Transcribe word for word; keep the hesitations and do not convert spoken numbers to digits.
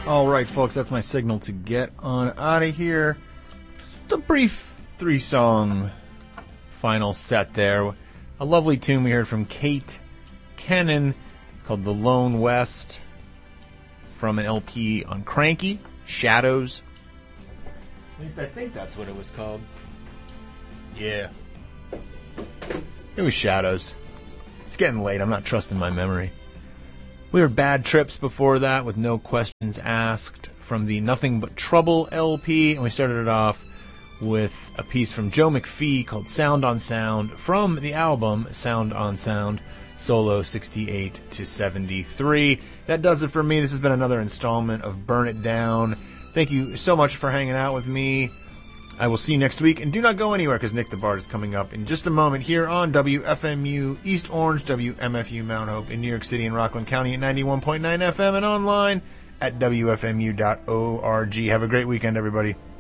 All right, folks, that's my signal to get on out of here. Just a brief three-song final set there. A lovely tune we heard from Kate Kennan called The Lone West from an L P on Cranky, Shadows. At least I think that's what it was called. Yeah. It was Shadows. It's getting late. I'm not trusting my memory. We were Bad Trips before that with No Questions Asked from the Nothing But Trouble L P. And we started it off with a piece from Joe McPhee called Sound on Sound from the album Sound on Sound, Solo sixty-eight to seventy-three. That does it for me. This has been another installment of Burn It Down. Thank you so much for hanging out with me. I will see you next week, and do not go anywhere because Nick the Bard is coming up in just a moment here on W F M U East Orange, W M F U Mount Hope in New York City and Rockland County at ninety-one point nine F M and online at W F M U dot org. Have a great weekend, everybody.